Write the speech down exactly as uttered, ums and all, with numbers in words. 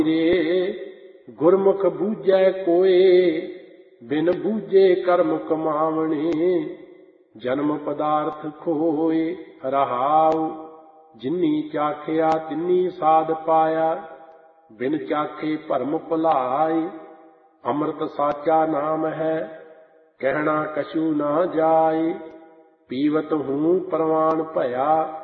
ਰੇ ਗੁਰਮੁਖ ਬੂਝੈ ਕੋਏ, ਬਿਨ ਬੂਝੇ ਕਰਮ ਕਮਾਵਣੇ। ਜਨਮ ਪਦਾਰਥ ਖੋਏ ਰਹਾਉ, ਜਿਨੀ ਚਾਖਿਆ ਤਿਨੀ ਸਾਧ ਪਾਇਆ। ਬਿਨ ਚਾਖੇ ਭਰਮ ਭੁਲਾਏ, ਅੰਮ੍ਰਿਤ ਸਾਚਾ ਨਾਮ ਹੈ, ਕਹਿਣਾ ਕਛੂ ਨਾ ਜਾਏ। ਪੀਵਤ ਹੂੰ ਪ੍ਰਵਾਨ ਭਇਆ,